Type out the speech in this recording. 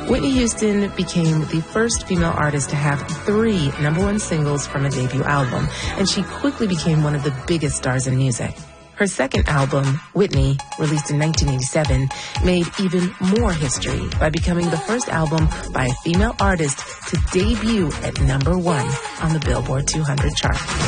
Whitney Houston became the first female artist to have 3 #1 singles from a debut album, and she quickly became one of the biggest stars in music. Her second album, Whitney, released in 1987, made even more history by becoming the first album by a female artist to debut at #1 on the Billboard 200 chart.